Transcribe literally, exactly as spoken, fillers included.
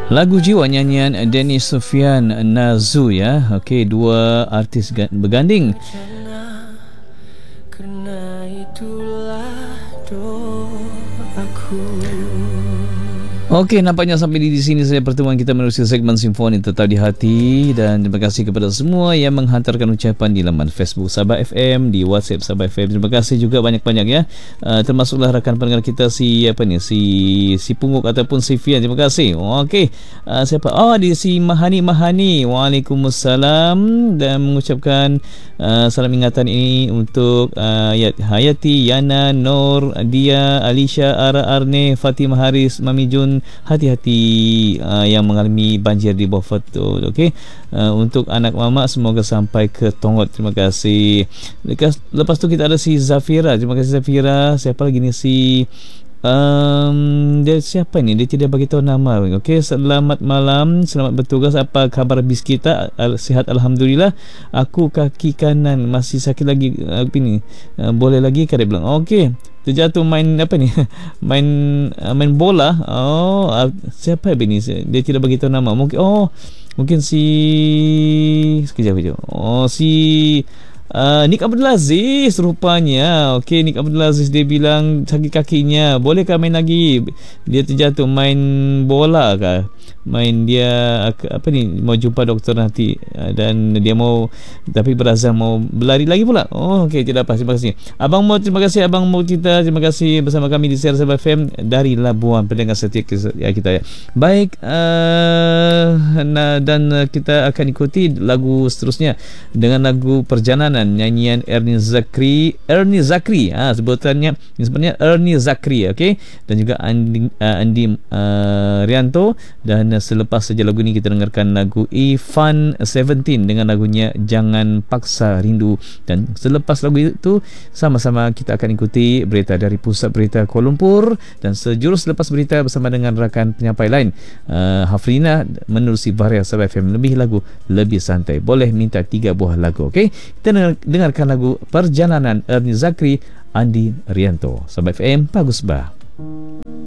Lagu Jiwa nyanyian Dennis Sufyan Nazu ya. Okey, dua artis berganding. Kerana itulah doaku. Okey, nampaknya sampai di sini saja pertemuan kita menerusi segmen Simfoni Tetap di Hati, dan terima kasih kepada semua yang menghantarkan ucapan di laman Facebook Sabah F M, di WhatsApp Sabah F M. Terima kasih juga banyak-banyak ya. Uh, termasuklah rakan pendengar kita si apa ni, si si Punguk ataupun si Fian. Terima kasih. Okey. Uh, siapa? Oh, di si Mahani Mahani. Waalaikumsalam, dan mengucapkan uh, salam ingatan ini untuk uh, Hayati, Yana, Nur, Dia, Alisha, Ara Arne, Fatimah Haris, Mami Jun. Hati-hati uh, yang mengalami banjir di bawah Fatul. Okey, uh, untuk anak mama semoga sampai ke Tongot. Terima kasih. Lepas, lepas tu kita ada si Zafira. Terima kasih Zafira. Siapa lagi ni? Si Um, dia siapa ni? Dia tidak bagi tahu nama. Okey, selamat malam, selamat bertugas. Apa khabar bis kita? Al- sihat alhamdulillah. Aku kaki kanan masih sakit lagi. Apa ni? Uh, boleh lagi kan dia bilang. Okey, terjatuh main apa ni? main uh, main bola. Oh, uh, siapa ni? Dia tidak bagi tahu nama. Mungkin oh, mungkin si sekejap sekejap. Oh, si Uh, Nik Abdul Aziz rupanya. Okey, Nik Abdul Aziz dia bilang sakit kakinya. Bolehkah main lagi? Dia terjatuh main bola kah? Main dia apa ni, mau jumpa doktor nanti, dan dia mau, tapi berazam mau berlari lagi pula. Oh, okey, tidak apa. Terima kasih Abang Mo. Terima kasih Abang Mo kita. Terima kasih bersama kami di Siar Sabah F M dari Labuan, pendengar setia kita ya. Baik, uh, nah, dan kita akan ikuti lagu seterusnya dengan lagu Perjalanan nyanyian Ernie Zakri. Ernie Zakri, ah sebutannya sebenarnya Ernie Zakri, okey, dan juga Andi uh, Andi uh, Rianto. Dan selepas saja lagu ini kita dengarkan lagu Ifan Seventeen dengan lagunya Jangan Paksa Rindu. Dan selepas lagu itu sama-sama kita akan ikuti berita dari Pusat Berita Kuala Lumpur, dan sejurus lepas berita bersama dengan rakan penyampai lain, uh, Hafrina menerusi Varia Sabah F M. Lebih lagu, lebih santai. Boleh minta tiga buah lagu. Okey, kita dengarkan lagu Perjalanan Ernie Zakri, Andi Rianto. Sabah F M, bagus bah.